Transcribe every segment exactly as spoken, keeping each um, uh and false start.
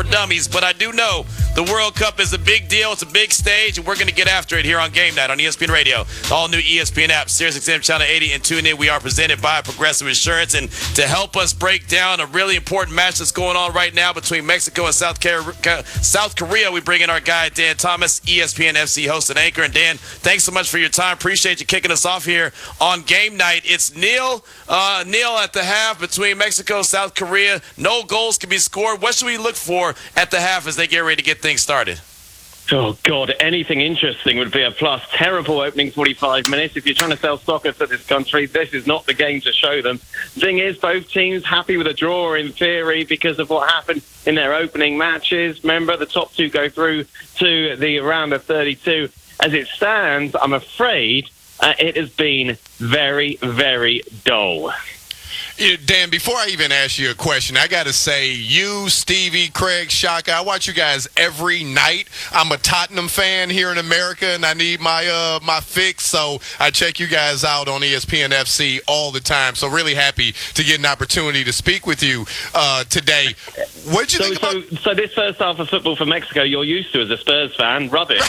dummies, but I do know the World Cup is a big deal. It's a big stage, and we're going to get after it here on Game Night on E S P N Radio, the all-new E S P N app, Sirius X M Channel eighty, and tune in. We are presented by Progressive Insurance, and to help us break down a really important match that's going on right now between Mexico and South Korea, South Korea, we bring in our guy, Dan Thomas, E S P N F C host and anchor. And Dan, thanks so much for your time. Appreciate you kicking us off here on Game Night. It's nil, uh, nil at the half between Mexico and South Korea. No goals can be scored. What should we look for at the half as they get ready to get things started? Oh, God, anything interesting would be a plus. Terrible opening forty-five minutes. If you're trying to sell soccer to this country, this is not the game to show them. Thing is, both teams happy with a draw in theory because of what happened in their opening matches. Remember, the top two go through to the round of thirty-two. As it stands, I'm afraid uh, it has been very, very dull. Yeah, Dan, before I even ask you a question, I got to say, you, Stevie, Craig, Shaka, I watch you guys every night. I'm a Tottenham fan here in America, and I need my uh, my fix, so I check you guys out on E S P N F C all the time. So really happy to get an opportunity to speak with you uh, today. What did you so, think about... So, so this first half of football for Mexico, you're used to as a Spurs fan. Rubbish.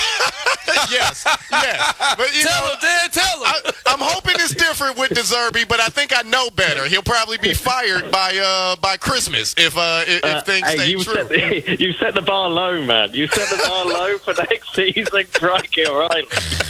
yes, yes. But, you tell know, him, Dan, tell him. I, I'm hoping it's different with De Zerbi, but I think I know better. He'll probably be fired by uh, by Christmas if uh, if, uh, if things hey, stay you true. Set, you set the bar low, man. You set the bar low for next season. Crikey, all right.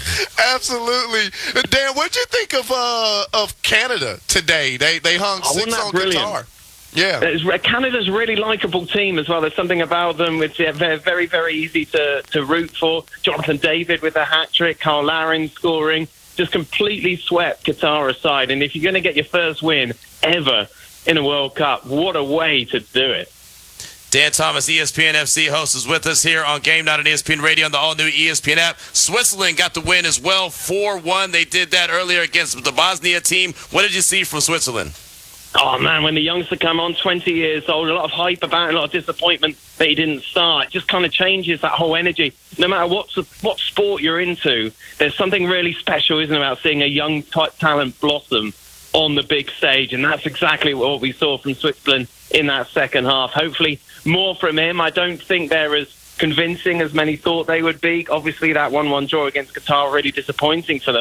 Absolutely. Dan, what did you think of uh, of Canada today? They they hung Oh, six on brilliant? Qatar. Yeah. It's, Canada's a really likeable team as well. There's something about them which they're very, very easy to, to root for. Jonathan David with a hat-trick, Carl Larin scoring, just completely swept Qatar aside. And if you're going to get your first win ever in a World Cup, what a way to do it. Dan Thomas, E S P N F C host, is with us here on Game Night on E S P N Radio on the all-new E S P N app. Switzerland got the win as well, four one. They did that earlier against the Bosnia team. What did you see from Switzerland? Oh, man, when the youngster come on, twenty years old, a lot of hype about it, a lot of disappointment that he didn't start. It just kind of changes that whole energy. No matter what, what sport you're into, there's something really special, isn't it, about seeing a young t- talent blossom on the big stage, and that's exactly what we saw from Switzerland in that second half. Hopefully more from him. I don't think they're as convincing as many thought they would be. Obviously, that one one draw against Qatar really disappointing for them.